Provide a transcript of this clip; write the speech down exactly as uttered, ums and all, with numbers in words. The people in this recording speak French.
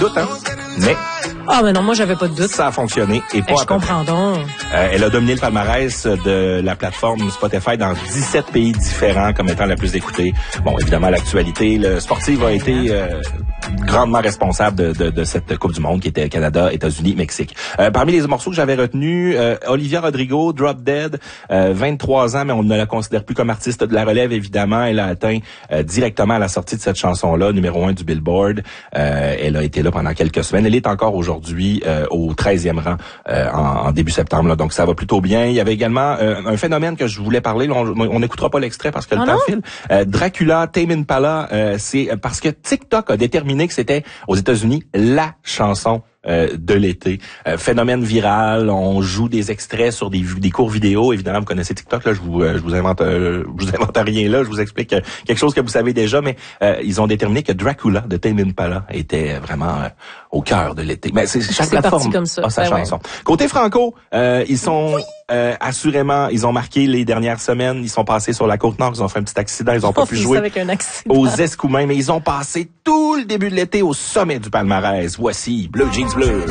doute, hein? Mais ah, mais non, moi, j'avais pas de doute. Ça a fonctionné et pas ben, je comprends donc. Euh, elle a dominé le palmarès de la plateforme Spotify dans dix-sept pays différents comme étant la plus écoutée. Bon, évidemment, l'actualité le sportive a été euh, grandement responsable de, de, de cette Coupe du Monde qui était Canada, États-Unis, Mexique. Euh, parmi les morceaux que j'avais retenus, euh, Olivia Rodrigo, Drop Dead, euh, vingt-trois ans, mais on ne la considère plus comme artiste de la relève, évidemment. Elle a atteint euh, directement à la sortie de cette chanson-là, numéro un du Billboard. Euh, elle a été là pendant quelques semaines. Elle est encore aujourd'hui euh, au treizième rang euh, en, en début septembre. Là, donc, ça va plutôt bien. Il y avait également euh, un phénomène que je voulais parler. Là, on n'écoutera pas l'extrait parce que le oh temps non? file. Euh, Dracula, Tame Impala, euh, c'est parce que TikTok a déterminé que c'était aux États-Unis la chanson Euh, de l'été. Euh, phénomène viral, on joue des extraits sur des, des courts vidéos. Évidemment, vous connaissez TikTok, là, je vous, euh, je vous invente, euh, je vous invente rien là, je vous explique euh, quelque chose que vous savez déjà, mais euh, ils ont déterminé que Dracula de Tame Impala était vraiment euh, au cœur de l'été. Mais c'est chaque c'est plateforme comme ça. a sa ben chanson. Ouais. Côté franco, euh, ils sont oui. euh, assurément, ils ont marqué les dernières semaines, ils sont passés sur la Côte-Nord, ils ont fait un petit accident, ils ont pas pu jouer avec un accident. aux Escoumins, mais ils ont passé tout le début de l'été au sommet du palmarès. Voici Blue Jeans Bleu.